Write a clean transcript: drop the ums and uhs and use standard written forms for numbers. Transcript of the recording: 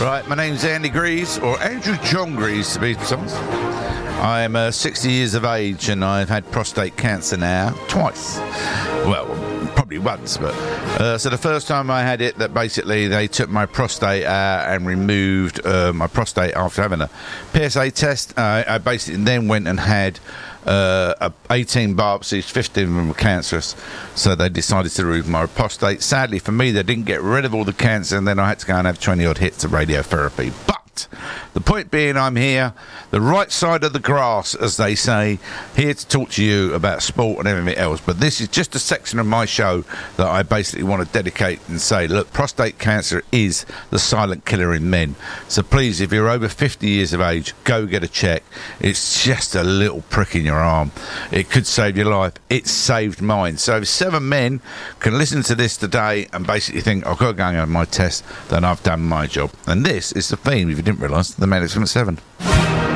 Right, my name's Andy Greaves, or Andrew John Greaves to be precise. I'm 60 years of age and I've had prostate cancer now twice. Well, probably once, but so the first time I had it, that basically they took my prostate out and removed my prostate after having a PSA test. I basically then went and had 18 biopsies, 15 of them were cancerous, so they decided to remove my prostate. Sadly for me, they didn't get rid of all the cancer, and then I had to go and have 20 odd hits of radiotherapy. But the point being, I'm here, the right side of the grass, as they say, here to talk to you about sport and everything else. But this is just a section of my show that I basically want to dedicate and say, look, prostate cancer is the silent killer in men. So please, if you're over 50 years of age, go get a check. It's just a little prick in your arm. It could save your life. It saved mine. So if 7 men can listen to this today and basically think, I've got to go and have my test, then I've done my job. And this is the theme, if you didn't realise, the Medics from 7.